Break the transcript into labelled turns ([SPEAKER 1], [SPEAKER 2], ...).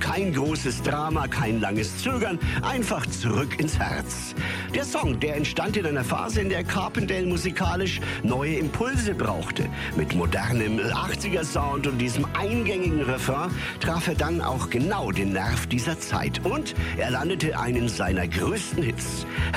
[SPEAKER 1] Kein großes Drama, kein langes Zögern, einfach zurück ins Herz. Der Song, der entstand in einer Phase, in der Carpendale musikalisch neue Impulse brauchte. Mit modernem 80er-Sound und diesem eingängigen Refrain traf er dann auch genau den Nerv dieser Zeit. Und er landete einen seiner größten Hits.